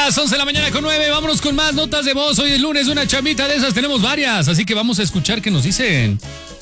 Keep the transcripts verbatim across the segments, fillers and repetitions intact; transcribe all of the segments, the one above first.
las once de la mañana con nueve, vámonos con más notas de voz. Hoy es lunes, una chambita de esas tenemos varias, así que vamos a escuchar qué nos dicen.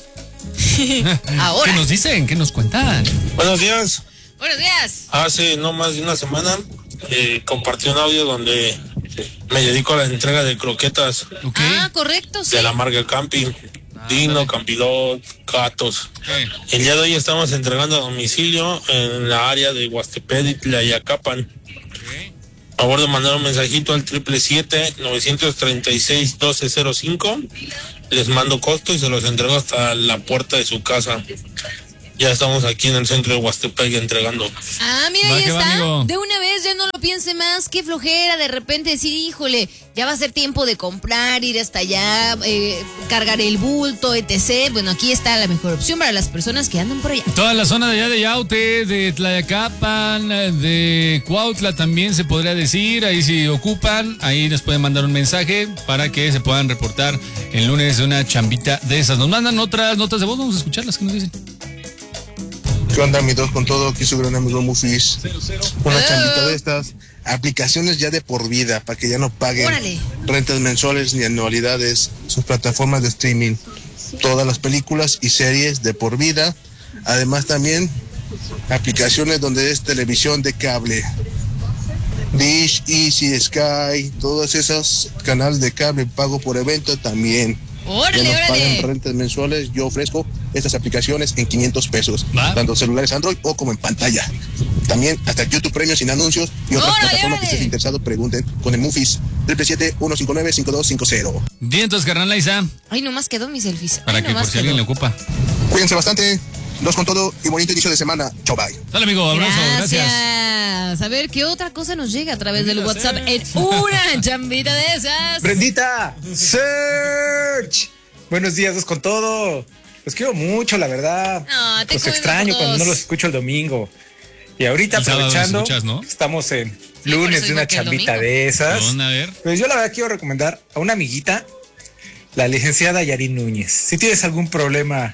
Ahora. ¿Qué nos dicen? ¿Qué nos cuentan? Buenos días. Buenos días. Hace no más de una semana eh, compartí un audio donde me dedico a la entrega de croquetas. Okay. Ah, correcto, sí. De la marca Camping. Ah, Dino, dale. Campilot, Gatos. Okay. El día de hoy estamos entregando a domicilio en la área de Huastepec y Tlayacapan. Okay. A favor de mandar un mensajito al triple siete, novecientos treinta y seis, doce cero cinco. Les mando costo y se los entrego hasta la puerta de su casa. Ya estamos aquí en el centro de Huastepec entregando. Ah, mira, Va, ahí que va, está. amigo. De una vez, ya no lo piense más. Qué flojera de repente decir, híjole, ya va a ser tiempo de comprar, ir hasta allá, eh, cargar el bulto, etcétera. Bueno, aquí está la mejor opción para las personas que andan por allá. Toda la zona de allá de Yaute, de Tlayacapan, de Cuautla también se podría decir. Ahí si ocupan, ahí les pueden mandar un mensaje para que se puedan reportar el lunes de una chambita de esas. Nos mandan otras notas de voz, vamos a escucharlas. ¿Qué nos dicen? ¿Qué onda, mi dos con todo? Aquí su gran amigo Mufis. Una chambita de estas. Aplicaciones ya de por vida, para que ya no paguen Órale. rentas mensuales ni anualidades. Sus plataformas de streaming. Todas las películas y series de por vida. Además también aplicaciones donde es televisión de cable. Dish, Easy, Sky, todos esos canales de cable pago por evento también. Órale, Ya nos pagan órale. rentas mensuales. Yo ofrezco estas aplicaciones en quinientos pesos, ¿Va? tanto celulares Android o como en pantalla. También hasta YouTube Premium sin anuncios y otras ¡Órale, plataformas que órale! estés interesado, pregunten con el Mufis siete siete, uno cinco nueve, cinco dos cinco cero. Bien, entonces, carnal Laisa, Ay, nomás quedó mis selfies. para Ay, que por nomás si alguien le quedó. ocupa. Cuídense bastante, los con todo y bonito inicio de semana. Chau, bye. Dale, amigo, abrazo, gracias. Gracias. A ver qué otra cosa nos llega a través del WhatsApp en una chambita de esas. Brendita, Search. Buenos días, dos con todo. Los quiero mucho, la verdad. No, te Los cuido extraño por cuando no dos. los escucho el domingo. Y ahorita El sábado los aprovechando, escuchas, ¿no? estamos en por lunes eso de una digo que el chambita domingo. de esas. ¿Dónde? A ver. Pues yo la verdad quiero recomendar a una amiguita, la licenciada Yarin Núñez. Si tienes algún problema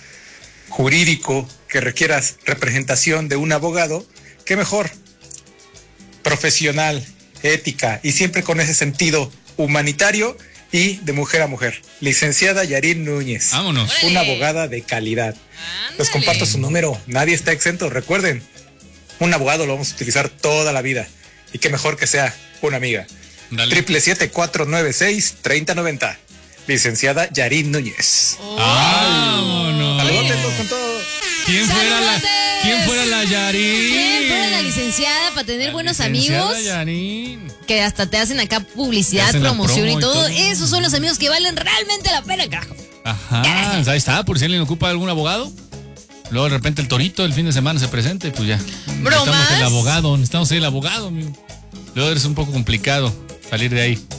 jurídico que requieras representación de un abogado, qué mejor, profesional, ética y siempre con ese sentido humanitario y de mujer a mujer. Licenciada Yarin Núñez. Vámonos. Órale. Una abogada de calidad. Ándale. Les comparto su número. Nadie está exento. Recuerden, un abogado lo vamos a utilizar toda la vida. Y qué mejor que sea una amiga. Dale. Triple siete cuatro nueve seis treinta noventa. Licenciada Yarin Núñez. Vámonos. Saludos todos con todo. ¿Quién fuera la, ¡Saludotes! ¿quién fuera la Yarin? ¿Quién fuera la licenciada para tener La buenos licenciada amigos? Yarin. Que hasta te hacen acá publicidad, Te hacen la promoción promo y y todo. todo. Esos son los amigos que valen realmente la pena, carajo. Ajá, ahí está, por si alguien ocupa algún abogado. Luego de repente el torito el fin de semana se presente, pues ya. ¿Bromas? Necesitamos el abogado, necesitamos el abogado, amigo. Luego es un poco complicado salir de ahí.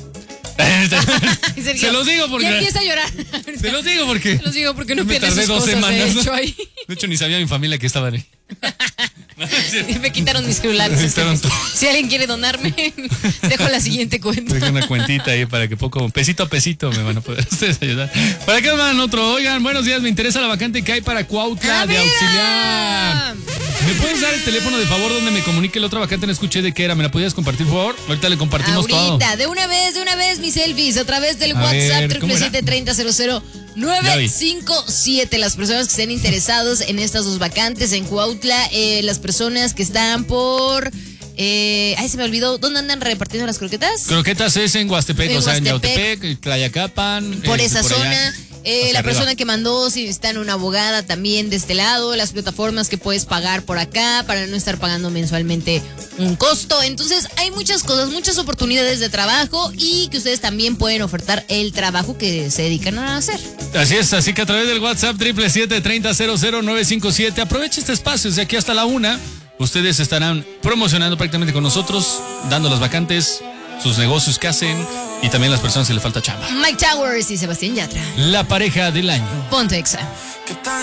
Sergio, Se los digo porque. Ya empieza a llorar. Se los digo porque. Se los digo porque no me pierde tardé sus dos cosas, semanas. de hecho, ahí. De hecho, ni sabía mi familia que estaban ahí. Me quitaron mi celular. Me quitaron tu- Si alguien quiere donarme, dejo la siguiente cuenta. Deja una cuentita ahí para que poco, pesito a pesito me van a poder ustedes ayudar. ¿Para qué me mandan otro? Oigan, buenos días, me interesa la vacante que hay para Cuautla ¡Ah, de mira! auxiliar. ¿Me puedes dar el teléfono de favor donde me comunique la otra vacante? No escuché de qué era. ¿Me la podías compartir, por favor? Ahorita le compartimos todo. Ahorita, de una vez, de una vez, mis selfies, a través del A WhatsApp ver, ¿cómo triple era? siete treinta cero cero nueve cinco siete. Las personas que estén interesados en estas dos vacantes en Cuautla, eh, las personas que están por... Eh, ay, se me olvidó, ¿dónde andan repartiendo las croquetas? Croquetas es en Huastepec, En o sea, en Huastepec. Yautepec, Tlayacapan. Por eh, esa allá, zona. Eh, hacia la arriba. persona que mandó, si están una abogada también de este lado, las plataformas que puedes pagar por acá para no estar pagando mensualmente un costo. Entonces hay muchas cosas, muchas oportunidades de trabajo y que ustedes también pueden ofertar el trabajo que se dedican a hacer. Así es, así que a través del WhatsApp triple siete treinta cero cero nueve cinco siete, aproveche este espacio, desde aquí hasta la una. Ustedes estarán promocionando prácticamente con nosotros, dando las vacantes, sus negocios que hacen y también las personas que le falta chamba. Mike Towers y Sebastián Yatra. La pareja del año. Ponte Exa.